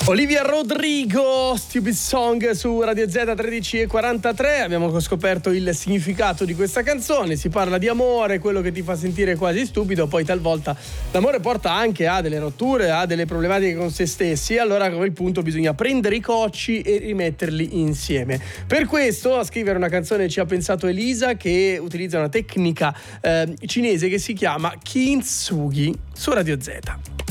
Olivia Rodrigo, Stupid Song su Radio Z 13:43. Abbiamo scoperto il significato di questa canzone. Si parla di amore, quello che ti fa sentire quasi stupido. Poi talvolta l'amore porta anche a delle rotture, a delle problematiche con se stessi. Allora a quel punto bisogna prendere i cocci e rimetterli insieme. Per questo a scrivere una canzone ci ha pensato Elisa, che utilizza una tecnica cinese che si chiama Kintsugi su Radio Z.